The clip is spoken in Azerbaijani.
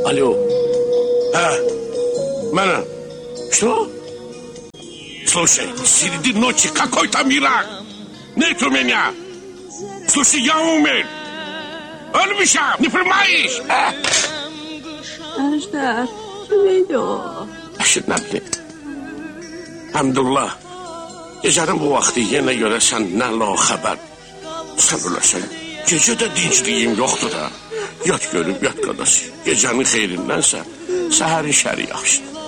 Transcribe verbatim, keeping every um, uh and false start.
Alo. Ha, mənəm. Что? Слушай, среди ночи какой-то мирак. Нет у меня. Слушай, я умер. Ölmüşəm, не понимаешь? Əjdər, neydi o? Əşid nə bilim. Həmdullah, gecənin bu vaxtı yenə görəsən nə la xəbər. Sən öləsən, gecə də dincliyim yoxdur da. Yat görüb, yat qadası. Gecənin xeyrindənsə, səhərin şəri yaxşıdır.